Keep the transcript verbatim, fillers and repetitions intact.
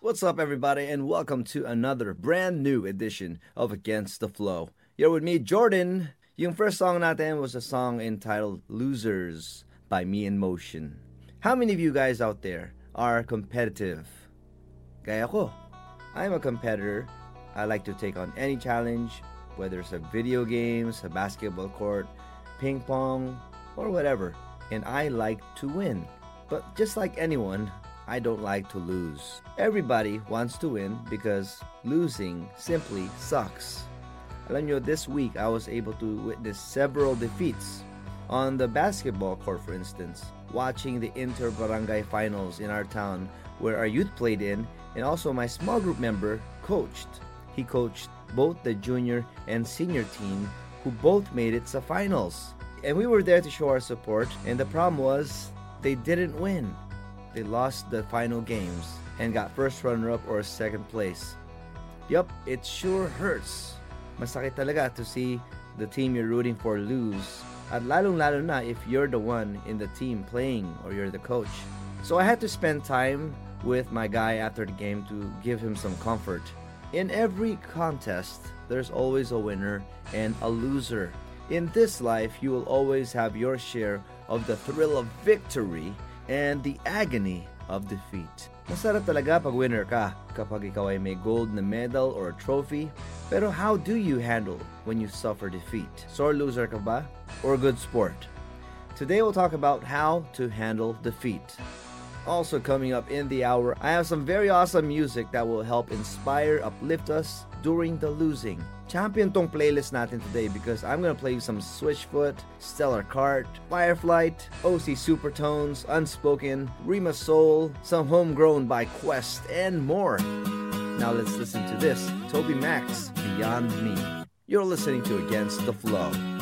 What's up, everybody, and welcome to another brand new edition of Against the Flow. You're with me, Jordan. Yung first song natin was a song entitled Losers by Me in Motion. How many of you guys out there are competitive? Gaya ko. I'm a competitor. I like to take on any challenge, whether it's a video games, a basketball court, ping pong, or whatever. And I like to win. But just like anyone, I don't like to lose. Everybody wants to win because losing simply sucks. Alam nyo, this week I was able to witness several defeats. On the basketball court, for instance, watching the inter-barangay finals in our town where our youth played in, and also my small group member coached. He coached both the junior and senior team who both made it to finals. And we were there to show our support, and the problem was they didn't win. They lost the final games and got first runner-up or second place. Yup, it sure hurts. Masakit talaga to see the team you're rooting for lose. At lalong-lalo na if you're the one in the team playing or you're the coach. So I had to spend time with my guy after the game to give him some comfort. In every contest, there's always a winner and a loser. In this life, you will always have your share of the thrill of victory and the agony of defeat. Masarap talaga pag winner ka kapag ikaw ay may gold na medal or trophy. Pero how do you handle when you suffer defeat? Sore loser ka ba? Or good sport? Today we'll talk about how to handle defeat. Also coming up in the hour, I have some very awesome music that will help inspire, uplift us during the losing. Champion tong playlist natin today because I'm gonna play you some Switchfoot, Stellar Cart, Fireflight, O C Supertones, Unspoken, Rima Soul, some homegrown by Quest, and more. Now let's listen to this, Toby Max, Beyond Me. You're listening to Against the Flow.